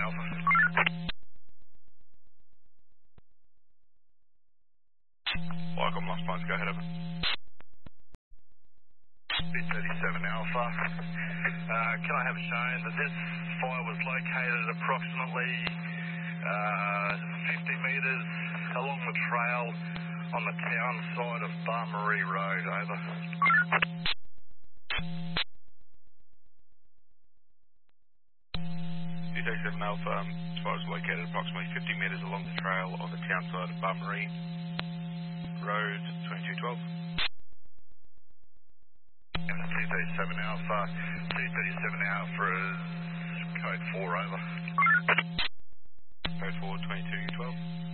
Alpha. Welcome, Lost Points, go ahead, over. B37 Alpha. Can I have it shown that this fire was located approximately 50 metres along the trail on the town side of Barmarie Road, over. B37 Alpha, fire was located approximately 50 metres along the trail on the town side of Barmarie Road, 2212. 237 Alpha, 237 Alpha is code 4, over. Code 4, 2212.